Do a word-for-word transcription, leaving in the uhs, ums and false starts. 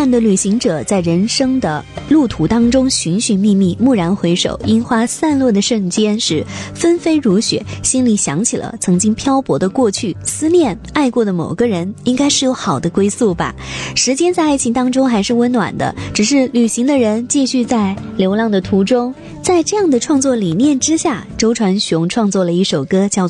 漫的旅行者在人生的路途当中寻寻觅觅，蓦然回首，樱花散落的瞬间是纷飞如雪，心里想起了曾经漂泊的过去，思念爱过的某个人，应该是有好的归宿吧。时间在爱情当中还是温暖的，只是旅行的人继续在流浪的途中。在这样的创作理念之下，周传雄创作了一首歌叫